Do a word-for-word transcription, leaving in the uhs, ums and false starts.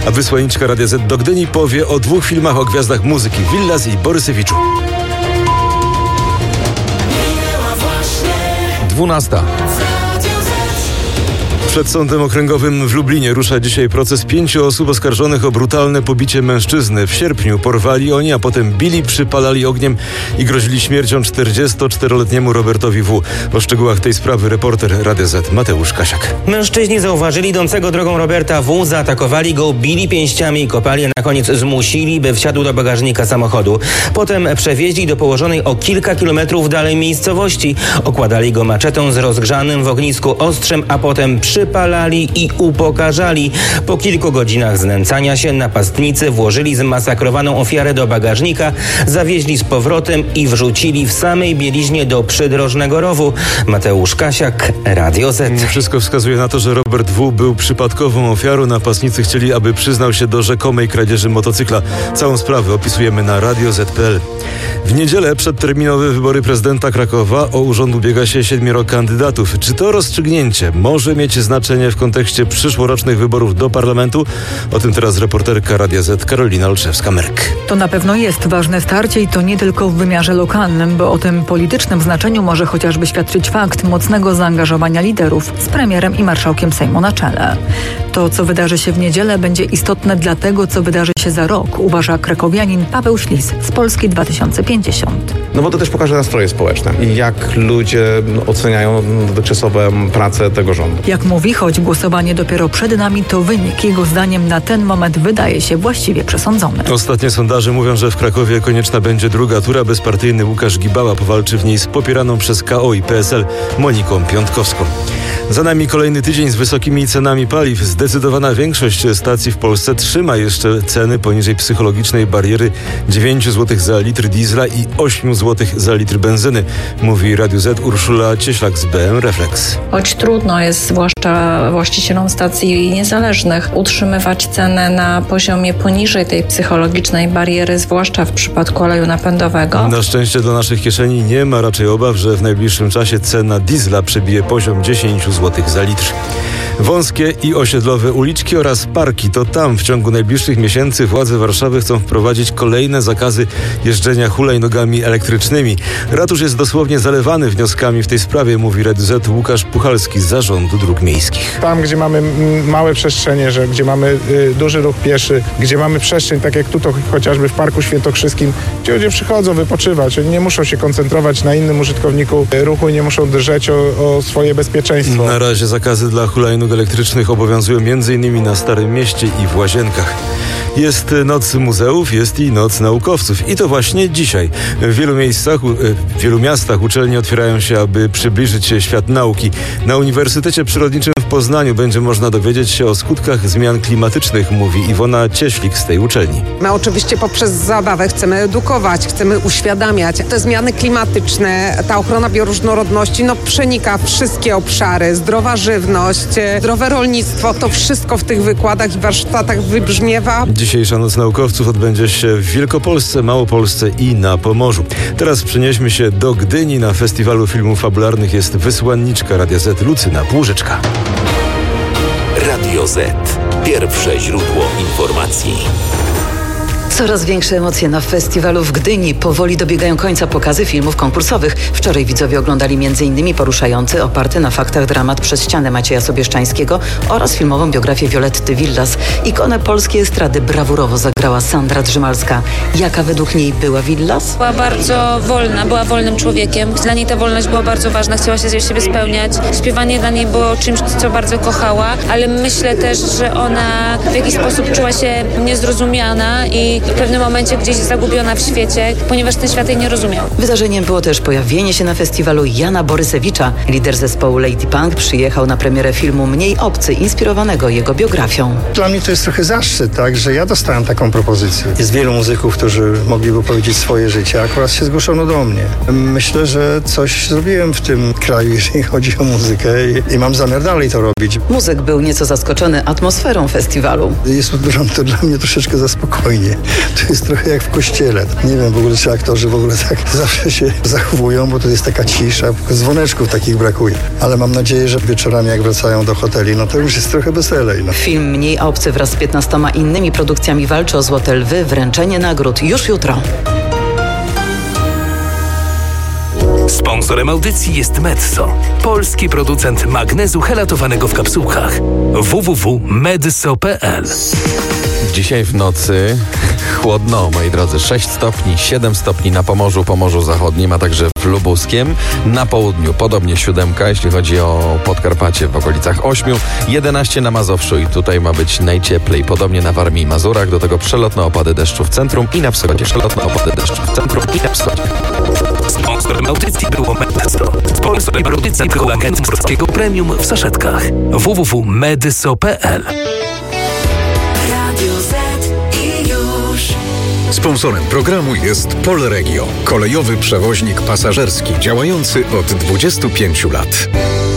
A wysłanniczka Radia Z do Gdyni powie o dwóch filmach o gwiazdach muzyki: Villas i Borysewiczu. dwunasta. Przed Sądem Okręgowym w Lublinie rusza dzisiaj proces pięciu osób oskarżonych o brutalne pobicie mężczyzny. W sierpniu porwali oni, a potem bili, przypalali ogniem i grozili śmiercią czterdziestoczteroletniemu Robertowi W. O szczegółach tej sprawy reporter Radia Z Mateusz Kasiak. Mężczyźni zauważyli idącego drogą Roberta W., zaatakowali go, bili pięściami i kopali, a na koniec zmusili, by wsiadł do bagażnika samochodu. Potem przewieźli do położonej o kilka kilometrów dalej miejscowości. Okładali go maczetą z rozgrzanym w ognisku ostrzem, a potem przy Przypalali i upokarzali. Po kilku godzinach znęcania się napastnicy włożyli zmasakrowaną ofiarę do bagażnika, zawieźli z powrotem i wrzucili w samej bieliźnie do przydrożnego rowu. Mateusz Kasiak, Radio Z. Wszystko wskazuje na to, że Robert W. był przypadkową ofiarą. Napastnicy chcieli, aby przyznał się do rzekomej kradzieży motocykla. Całą sprawę opisujemy na radio zet kropka pe el. W niedzielę przedterminowe wybory prezydenta Krakowa. O urząd ubiega się siedmioro kandydatów. Czy to rozstrzygnięcie może mieć znaczenie w kontekście przyszłorocznych wyborów do parlamentu? O tym teraz reporterka Radia Z Karolina Olszewska-Merk. To na pewno jest ważne starcie i to nie tylko w wymiarze lokalnym, bo o tym politycznym znaczeniu może chociażby świadczyć fakt mocnego zaangażowania liderów z premierem i marszałkiem Sejmu na czele. To, co wydarzy się w niedzielę, będzie istotne dla tego, co wydarzy się za rok, uważa krakowianin Paweł Ślis z Polski dwa tysiące pięćdziesiąt. No bo to też pokaże nastroje społeczne i jak ludzie oceniają dotychczasową pracę tego rządu. Jak mówi, choć głosowanie dopiero przed nami, to wynik jego zdaniem na ten moment wydaje się właściwie przesądzony. Ostatnie sondaże mówią, że w Krakowie konieczna będzie druga tura. Bezpartyjny Łukasz Gibała powalczy w niej z popieraną przez K O i P S L Moniką Piątkowską. Za nami kolejny tydzień z wysokimi cenami paliw. Zdecydowana większość stacji w Polsce trzyma jeszcze ceny poniżej psychologicznej bariery dziewięć złotych za litr diesla i osiem złotych za litr benzyny, mówi Radiu Z Urszula Cieślak z B M Reflex. Choć trudno jest, zwłaszcza właścicielom stacji niezależnych, utrzymywać cenę na poziomie poniżej tej psychologicznej bariery, zwłaszcza w przypadku oleju napędowego. Na szczęście dla naszych kieszeni nie ma raczej obaw, że w najbliższym czasie cena diesla przebije poziom dziesięć złotych za litr. Wąskie i osiedlowe uliczki oraz parki. To tam w ciągu najbliższych miesięcy władze Warszawy chcą wprowadzić kolejne zakazy jeżdżenia hulajnogami elektrycznymi. Ratusz jest dosłownie zalewany wnioskami w tej sprawie, mówi Radiu Z Łukasz Puchalski z Zarządu Dróg Miejskich. Tam, gdzie mamy małe przestrzenie, że gdzie mamy y, duży ruch pieszy, gdzie mamy przestrzeń, tak jak tutaj chociażby w Parku Świętokrzyskim, gdzie ludzie przychodzą wypoczywać, oni nie muszą się koncentrować na innym użytkowniku ruchu i nie muszą drżeć o, o swoje bezpieczeństwo. Na razie zakazy dla hulajnóg elektrycznych obowiązują m.in. na Starym Mieście i w Łazienkach. Jest noc muzeów, jest i noc naukowców. I to właśnie dzisiaj. W wielu miejscach, w wielu miastach uczelnie otwierają się, aby przybliżyć się świat nauki. Na Uniwersytecie Przyrodniczym w Poznaniu będzie można dowiedzieć się o skutkach zmian klimatycznych, mówi Iwona Cieślik z tej uczelni. My oczywiście poprzez zabawę chcemy edukować, chcemy uświadamiać. Te zmiany klimatyczne, ta ochrona bioróżnorodności, no przenika wszystkie obszary. Zdrowa żywność, zdrowe rolnictwo, to wszystko w tych wykładach i warsztatach wybrzmiewa. Dzisiejsza Noc Naukowców odbędzie się w Wielkopolsce, Małopolsce i na Pomorzu. Teraz przenieśmy się do Gdyni. Na Festiwalu Filmów Fabularnych jest wysłanniczka Radia Z Lucyna Płużyczka. Radio Z. Pierwsze źródło informacji. Coraz większe emocje na festiwalu w Gdyni. Powoli dobiegają końca pokazy filmów konkursowych. Wczoraj widzowie oglądali między innymi poruszający, oparty na faktach dramat Przez ścianę Macieja Sobieszczańskiego oraz filmową biografię Violetty Villas. Ikonę polskiej estrady brawurowo zagrała Sandra Drzymalska. Jaka według niej była Villas? Była bardzo wolna, była wolnym człowiekiem. Dla niej ta wolność była bardzo ważna, chciała się z siebie spełniać. Śpiewanie dla niej było czymś, co bardzo kochała, ale myślę też, że ona w jakiś sposób czuła się niezrozumiana i w pewnym momencie gdzieś zagubiona w świecie, ponieważ ten świat jej nie rozumiał. Wydarzeniem było też pojawienie się na festiwalu Jana Borysewicza. Lider zespołu Lady Punk przyjechał na premierę filmu Mniej obcy, inspirowanego jego biografią. Dla mnie to jest trochę zaszczyt, tak, że ja dostałem taką propozycję. Jest wielu muzyków, którzy mogliby powiedzieć swoje życie, a akurat się zgłoszono do mnie. Myślę, że coś zrobiłem w tym kraju, jeżeli chodzi o muzykę i, i mam zamiar dalej to robić. Muzyk był nieco zaskoczony atmosferą festiwalu. Jest to dla mnie troszeczkę za spokojnie. To jest trochę jak w kościele. Nie wiem w ogóle, czy aktorzy w ogóle tak zawsze się zachowują, bo to jest taka cisza, dzwoneczków takich brakuje. Ale mam nadzieję, że wieczorami jak wracają do hoteli, no to już jest trochę weselej. No. Film Mniej a obcy wraz z piętnastoma innymi produkcjami walczy o Złote Lwy. Wręczenie nagród już jutro. Sponsorem audycji jest Medzo, polski producent magnezu helatowanego w kapsułkach. w w w kropka medso kropka p l. Dzisiaj w nocy chłodno, moi drodzy. sześć stopni, siedem stopni na Pomorzu, Pomorzu Zachodnim, a także w Lubuskiem. Na południu podobnie siódemka, jeśli chodzi o Podkarpacie, w okolicach ośmiu. jedenaście na Mazowszu i tutaj ma być najcieplej. Podobnie na Warmii i Mazurach. Do tego przelotne opady deszczu w centrum i na wschodzie. Przelotne opady deszczu w centrum i na wschodzie. Sponsorem audycji było Medzo. Sponsorem audycji było agent polskiego premium w saszetkach. w w w kropka medso kropka p l. Sponsorem programu jest Polregio, kolejowy przewoźnik pasażerski działający od dwudziestu pięciu lat.